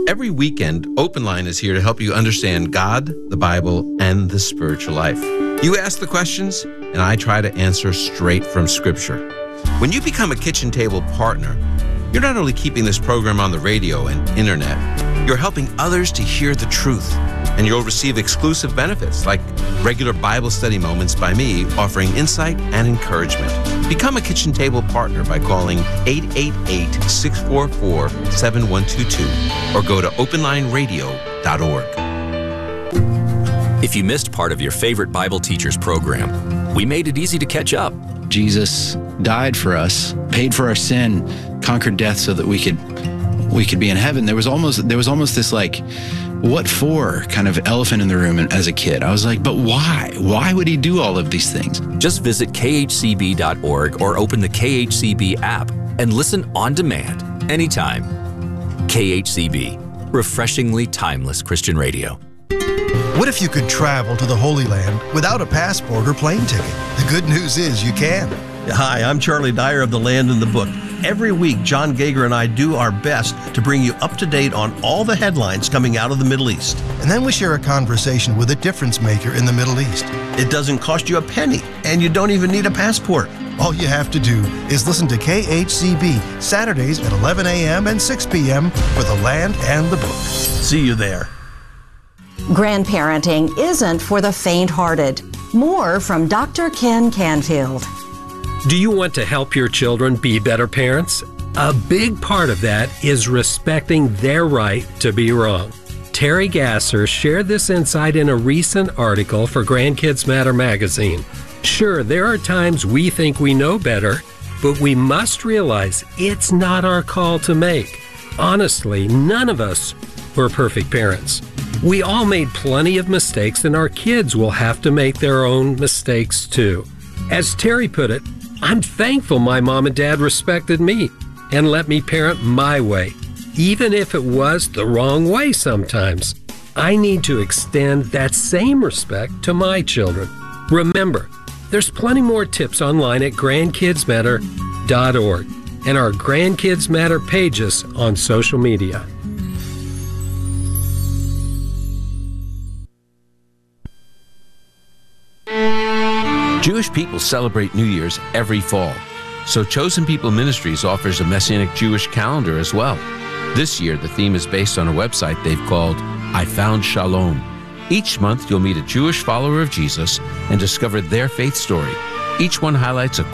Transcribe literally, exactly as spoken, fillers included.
Every weekend, Open Line is here to help you understand God, the Bible, and the spiritual life. You ask the questions, and I try to answer straight from Scripture. When you become a kitchen table partner, you're not only keeping this program on the radio and internet, you're helping others to hear the truth. And you'll receive exclusive benefits like regular Bible study moments by me offering insight and encouragement. Become a kitchen table partner by calling eight eight eight, six four four, seven one two two or go to open line radio dot org. If you missed part of your favorite Bible teacher's program, we made it easy to catch up. Jesus died for us, paid for our sin, conquered death so that we could we could be in heaven. There was almost there was almost this like, what for kind of elephant in the room as a kid. I was like, but why? Why would he do all of these things? Just visit K H C B dot org or open the K H C B app and listen on demand anytime. K H C B, refreshingly timeless Christian radio. What if you could travel to the Holy Land without a passport or plane ticket? The good news is you can. Hi, I'm Charlie Dyer of The Land and the Book. Every week, John Gager and I do our best to bring you up to date on all the headlines coming out of the Middle East. And then we share a conversation with a difference maker in the Middle East. It doesn't cost you a penny, and you don't even need a passport. All you have to do is listen to K H C B Saturdays at eleven a.m. and six p.m. for The Land and the Book. See you there. Grandparenting isn't for the faint-hearted. More from Doctor Ken Canfield. Do you want to help your children be better parents? A big part of that is respecting their right to be wrong. Terry Gasser shared this insight in a recent article for Grandkids Matter magazine. Sure, there are times we think we know better, but we must realize it's not our call to make. Honestly, none of us were perfect parents. We all made plenty of mistakes, and our kids will have to make their own mistakes too. As Terry put it, I'm thankful my mom and dad respected me and let me parent my way, even if it was the wrong way sometimes. I need to extend that same respect to my children. Remember, there's plenty more tips online at grandkids matter dot org and our Grandkids Matter pages on social media. Jewish people celebrate New Year's every fall, so Chosen People Ministries offers a Messianic Jewish calendar as well. This year, the theme is based on a website they've called I Found Shalom. Each month, you'll meet a Jewish follower of Jesus and discover their faith story. Each one highlights a